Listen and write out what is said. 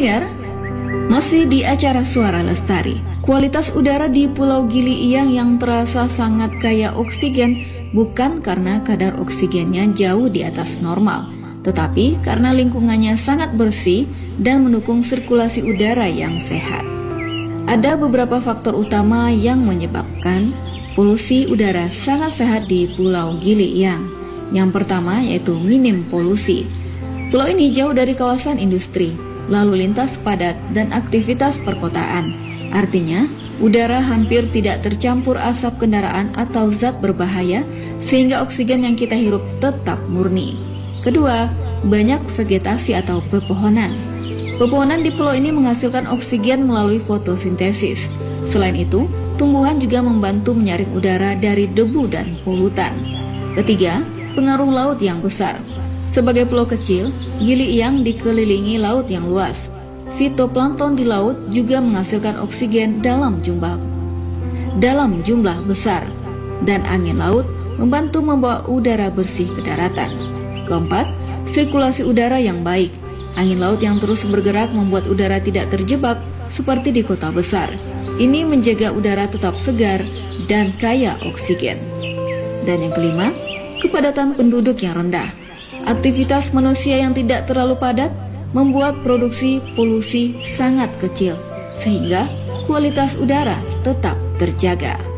pendengar, masih di acara Suara Lestari. Kualitas udara di Pulau Gili Iyang yang terasa sangat kaya oksigen bukan karena kadar oksigennya jauh di atas normal, tetapi karena lingkungannya sangat bersih dan mendukung sirkulasi udara yang sehat. Ada beberapa faktor utama yang menyebabkan polusi udara sangat sehat di Pulau Gili Iyang. Yang pertama yaitu minim polusi. Pulau ini jauh dari kawasan industri, lalu lintas padat, dan aktivitas perkotaan. Artinya, udara hampir tidak tercampur asap kendaraan atau zat berbahaya, sehingga oksigen yang kita hirup tetap murni. Kedua, banyak vegetasi atau pepohonan. Pepohonan di pulau ini menghasilkan oksigen melalui fotosintesis. Selain itu, tumbuhan juga membantu menyaring udara dari debu dan polutan. Ketiga, pengaruh laut yang besar. Sebagai pulau kecil, Gili Iyang dikelilingi laut yang luas. Fitoplankton di laut juga menghasilkan oksigen dalam jumlah besar, dan angin laut membantu membawa udara bersih ke daratan. Keempat, sirkulasi udara yang baik. Angin laut yang terus bergerak membuat udara tidak terjebak seperti di kota besar. Ini menjaga udara tetap segar dan kaya oksigen. Dan yang kelima, kepadatan penduduk yang rendah. Aktivitas manusia yang tidak terlalu padat membuat produksi polusi sangat kecil, sehingga kualitas udara tetap terjaga.